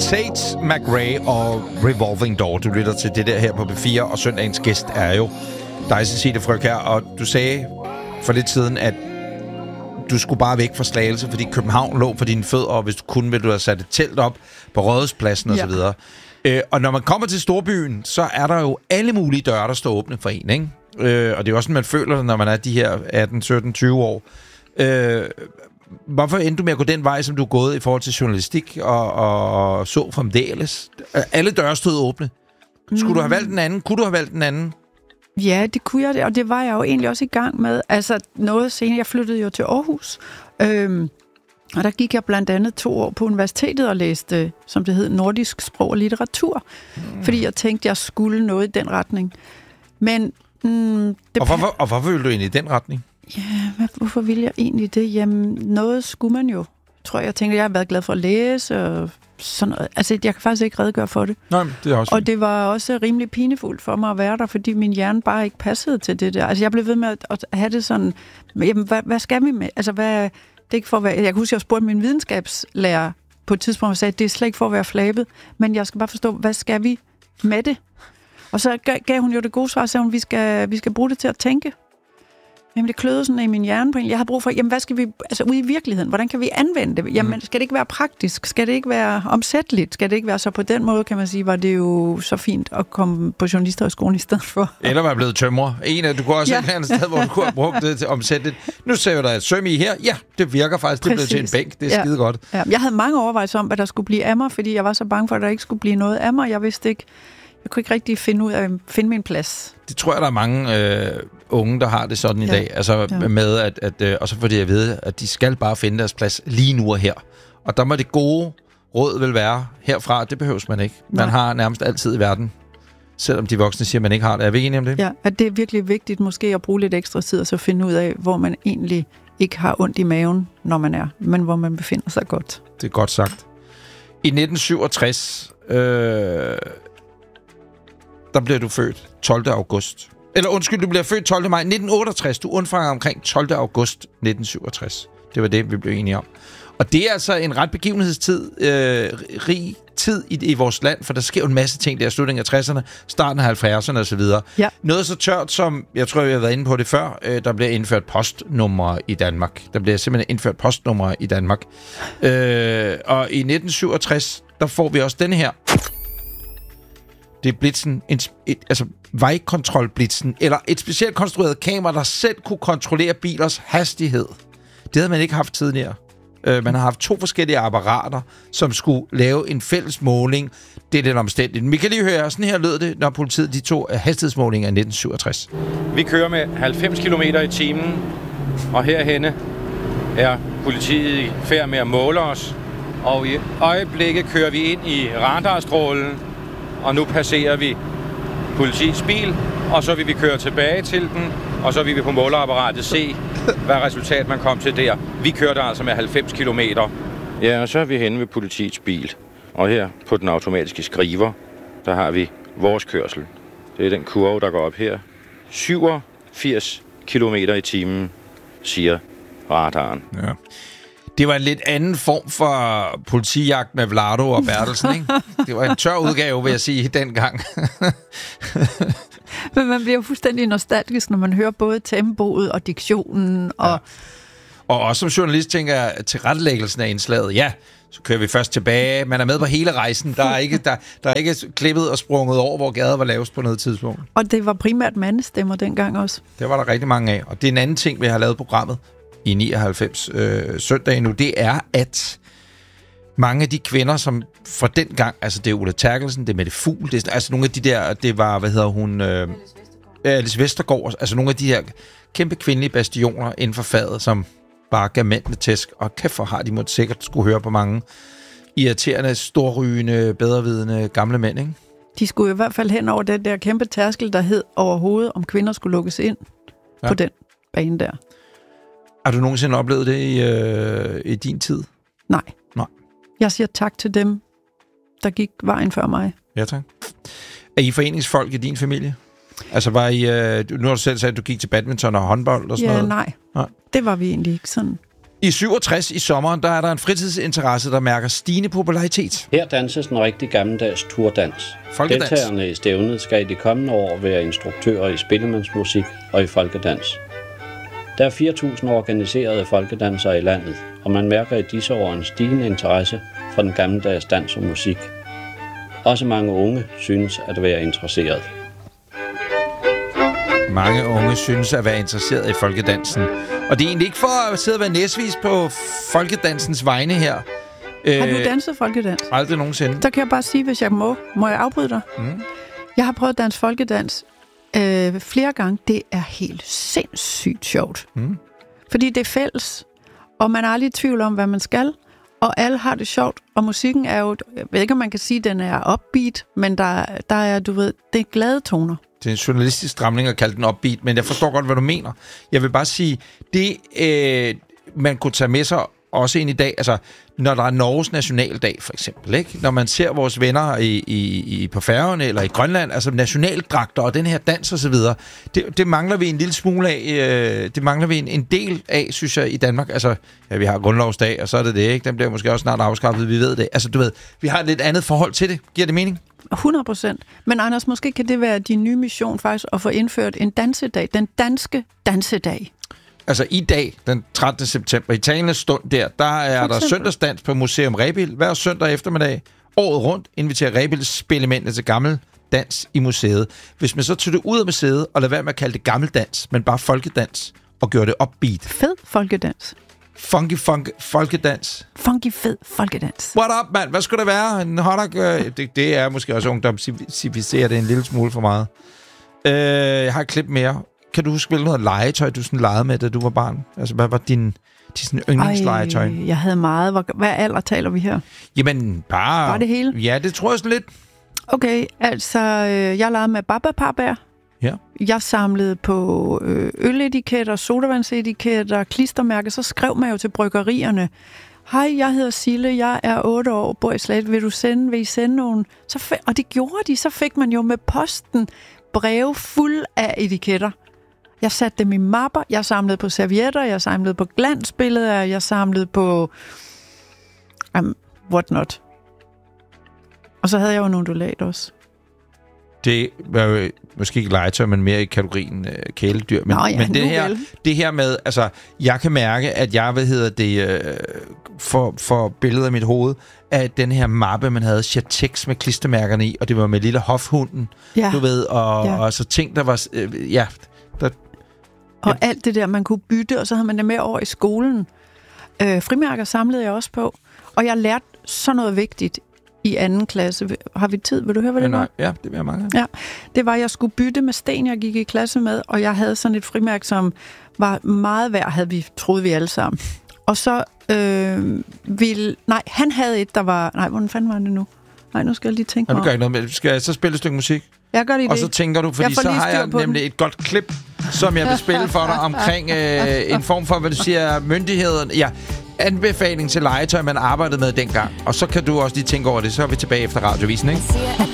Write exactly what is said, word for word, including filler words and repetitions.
Tate McRae og Revolving Door. Du lytter til det der her på B fire, og søndagens gæst er jo dig, Cecilie Frøkjær, her. Og du sagde for lidt siden, at du skulle bare væk fra Slagelse, fordi København lå for dine fødder, og hvis du kunne, ville du have sat et telt op på Rådhuspladsen ja. og så videre. Øh, og når man kommer til storbyen, så er der jo alle mulige døre, der står åbne for en, ikke? Øh, og det er også sådan, man føler det, når man er de her atten, sytten, tyve år. Øh, hvorfor endte du med at gå den vej, som du er gået i forhold til journalistik og, og, og så fremdeles? Alle døre stod åbne. Skulle mm. du have valgt den anden? Kunne du have valgt den anden? Ja, det kunne jeg, og det var jeg jo egentlig også i gang med. Altså noget senere, jeg flyttede jo til Aarhus, øhm, og der gik jeg blandt andet to år på universitetet og læste, som det hed, nordisk sprog og litteratur, mm. fordi jeg tænkte, jeg skulle noget i den retning. Men mm, det og, hvorfor, og hvorfor ville du ind i den retning? Ja, hvad, hvorfor ville jeg egentlig det? Jamen, noget skulle man jo. Tror jeg, jeg tænkte, jeg har været glad for at læse og sådan noget. Altså, jeg kan faktisk ikke redegøre for det. Nej, det er også. Og det var også rimelig pinefuldt for mig at være der, fordi min hjerne bare ikke passede til det der. Altså, jeg blev ved med at, at have det sådan, jamen, hvad, hvad skal vi med? Altså, hvad, det er ikke for at være, jeg kan huske, jeg spurgte min videnskabslærer på et tidspunkt, og sagde, at det er slet ikke for at være flabet, men jeg skal bare forstå, hvad skal vi med det? Og så gav hun jo det gode svar, og sagde hun, vi skal, vi skal bruge det til at tænke. Jamen, det kløede sådan i min hjerne på en. Jeg havde brug for, jamen, hvad skal vi, altså ude i virkeligheden, hvordan kan vi anvende det? Jamen, skal det ikke være praktisk? Skal det ikke være omsætteligt? Skal det ikke være så på den måde, kan man sige, var det jo så fint at komme på journalisterhøjskolen i stedet for? Eller var blevet tømrer. En af, du kunne også ja. et eller andet sted, hvor du kunne have brugt det til omsætteligt. Nu ser vi der et søm i her. Ja, det virker faktisk. Det blev til en bænk. Det er ja. skide godt. Ja. Jeg havde mange overvejelser om, hvad der skulle blive af mig, fordi jeg var så bange for, at der ikke skulle blive noget af mig. Jeg vidste ikke, jeg kunne ikke rigtig finde ud af at finde min plads. Det tror jeg, der er mange øh, unge, der har det sådan i ja. dag. Altså ja. med, at, at øh, og så får de at vide, at de skal bare finde deres plads lige nu og her. Og der må det gode råd vel være herfra. Det behøves man ikke. Man Nej. har nærmest altid i verden. Selvom de voksne siger, at man ikke har det. Er vi enige om det? Ja, at det er virkelig vigtigt måske at bruge lidt ekstra tid og så finde ud af, hvor man egentlig ikke har ondt i maven, når man er, men hvor man befinder sig godt. Det er godt sagt. I nitten syvogtres... Øh, der bliver du født tolvte august. Eller undskyld, du bliver født tolvte maj nitten otteogtres. Du undfanger omkring tolvte august nitten syvogtres. Det var det, vi blev enige om. Og det er altså en ret begivenhedstid, øh, rig tid i, i vores land, for der sker jo en masse ting der i slutningen af tresserne, starten af halvfjerdserne og så videre. Ja. Noget så tørt som, jeg tror, vi har været inde på det før, øh, der bliver indført postnumre i Danmark. Der bliver simpelthen indført postnumre i Danmark. Øh, og i nitten syvogtres, der får vi også denne her. Det er blitzen, en, et, altså vejkontrolblitzen, eller et specielt konstrueret kamera, der selv kunne kontrollere bilers hastighed. Det havde man ikke haft tidligere. Uh, man har haft to forskellige apparater, som skulle lave en fælles måling. Det er den omstændigt. Vi kan lige høre, sådan her lød det, når politiet de tog hastighedsmålinger i nitten syvogtres. Vi kører med halvfems kilometer i timen, og herhenne er politiet i færd med at måle os. Og i øjeblikket kører vi ind i radarstrålen, og nu passerer vi politiets bil, og så vil vi køre tilbage til den, og så vil vi på måleapparatet se, hvad resultat man kom til der. Vi kørte altså med halvfems kilometer. Ja, og så er vi henne ved politiets bil. Og her på den automatiske skriver, der har vi vores kørsel. Det er den kurve, der går op her. syvogfirs kilometer i timen, siger radaren. Ja. Det var en lidt anden form for politijagt med Vlado og Bertelsen, ikke? Det var en tør udgave, vil jeg sige, dengang. Men man bliver jo fuldstændig nostalgisk, når man hører både tempoet og diktionen. Og, ja. og også som journalist tænker jeg, til rettelæggelsen af indslaget, ja, så kører vi først tilbage. Man er med på hele rejsen. Der er ikke, der, der er ikke klippet og sprunget over, hvor gader var lavest på noget tidspunkt. Og det var primært mandestemmer dengang også. Det var der rigtig mange af. Og det er en anden ting, vi har lavet programmet i nioghalvfems øh, søndag nu, det er, at mange af de kvinder, som fra den gang, altså det er Ulla Terkelsen, det er Mette Fugl, det er altså nogle af de der, det var, hvad hedder hun, øh, Alice Vestergaard, altså nogle af de her kæmpe kvindelige bastioner inden for faget, som bare gav mændene tæsk, og kæft for har de måtte sikkert skulle høre på mange irriterende, storrygende, bedrevidende gamle mænd, ikke? De skulle i hvert fald hen over den der kæmpe tærskel, der hed overhovedet, om kvinder skulle lukkes ind ja. på den bane der. Har du nogensinde oplevet det i, øh, i din tid? Nej. Nej. Jeg siger tak til dem, der gik vejen før mig. Ja, tak. Er I foreningsfolk i din familie? Altså var I... Øh, nu har du selv sagt, at du gik til badminton og håndbold og sådan ja, noget. Nej. nej. Det var vi egentlig ikke sådan. I syvogtres i sommeren, der er der en fritidsinteresse, der mærker stigende popularitet. Her danses en rigtig gammeldags turdans. Folkedans. Deltagerne i stævnet skal i de kommende år være instruktører i spillemandsmusik og i folkedans. Der er fire tusind organiserede folkedansere i landet, og man mærker i disse år en stigende interesse for den gammeldags dans og musik. Også mange unge synes at være interesseret. Mange unge synes at være interesseret i folkedansen. Og det er egentlig ikke for at sidde og være næsvis på folkedansens vegne her. Har du danset folkedans? Aldrig nogensinde. Der kan jeg bare sige, hvis jeg må. Må jeg afbryde dig? Mm. Jeg har prøvet at danse folkedans øh, flere gange. Det er helt sindssygt sjovt. Mm. Fordi det er fælles, og man er aldrig i tvivl om, hvad man skal. Og alle har det sjovt, og musikken er jo, jeg ved ikke, om man kan sige, at den er upbeat, men der, der er, du ved, det er glade toner. Det er en journalistisk stramning at kalde den upbeat, men jeg forstår godt, hvad du mener. Jeg vil bare sige, det øh, man kunne tage med sig også ind i dag, altså når der er Norges nationaldag for eksempel, ikke? Når man ser vores venner i, i, i på Færøerne eller i Grønland, altså nationaldragter og den her dans og så videre, det, det mangler vi en lille smule af, øh, det mangler vi en, en del af, synes jeg, i Danmark. Altså, ja, vi har grundlovsdag, og så er det det, ikke? Den bliver måske også snart afskaffet, vi ved det. Altså, du ved, vi har et lidt andet forhold til det. Giver det mening? hundrede procent. Men Anders, måske kan det være din nye mission faktisk at få indført en dansedag. Den danske dansedag. Altså i dag, den trettende september, i talende stund der, der er der søndagsdans på Museum Rebild. Hver søndag eftermiddag, året rundt, inviterer Rebild spillemændene til gammel dans i museet. Hvis man så tog det ud af museet og lader være med at kalde det gammeldans, men bare folkedans, og gøre det upbeat. Fed folkedans. Funky funk folkedans. Funky fed folkedans. What up, mand? Hvad skulle det være? En hotdog? Øh, det, det er måske også ungdom, civilisere det en lille smule for meget. Øh, jeg har et klip mere. Kan du huske, hvilket noget legetøj, du sådan legede med, da du var barn? Altså, hvad var din, din sådan yndlingslegetøj? Ej, jeg havde meget. Hvad, hvad alder taler vi her? Jamen, bare... Var det hele? Ja, det tror jeg sådan lidt. Okay, altså, øh, jeg legede med Baba-Parbær. Ja. Jeg samlede på øh, øletiketter, sodavandsetiketter, klistermærker. Så skrev man jo til bryggerierne. Hej, jeg hedder Sille, jeg er otte år, bor i Slagelse. Vil du sende, vil I sende nogen? Så f- og det gjorde de. Så fik man jo med posten breve fuld af etiketter. Jeg satte dem i mapper, jeg samlede på servietter, jeg samlede på glansbilleder, jeg samlede på um, what not. Og så havde jeg jo en undulat også. Det var jo måske ikke legetøj, men mere i kategorien øh, kæledyr. Men, Nå, ja, men det, her, det her med, altså, jeg kan mærke, at jeg, hvad hedder det, øh, for, for billedet af mit hoved, af den her mappe, man havde Chatex med klistermærkerne i, og det var med lille hofhunden, ja. Du ved, og, ja. og så ting, der var, øh, ja... Der, og ja. Alt det der, man kunne bytte, og så havde man det med over i skolen. Øh, frimærker samlede jeg også på, og jeg lærte sådan noget vigtigt i anden klasse. Har vi tid? Vil du høre, hvad det ja, var? Ja, det vil jeg mange. Ja, det var, at jeg skulle bytte med sten, jeg gik i klasse med, og jeg havde sådan et frimærke, som var meget værd, havde vi, troede vi alle sammen. Og så øh, ville... Nej, han havde et, der var... Nej, hvordan fanden var det nu? Nej, nu skal jeg lige tænke mig. Ja, du gør ikke noget med. Skal jeg så spille et stykke musik? Jeg gør det. Og så tænker du, fordi så har jeg nemlig et godt klip, som jeg vil spille for dig omkring øh, en form for, hvad du siger, myndigheden. Ja, anbefaling til legetøj, man arbejdede med dengang. Og så kan du også lige tænke over det. Så er vi tilbage efter radiovisen, ikke?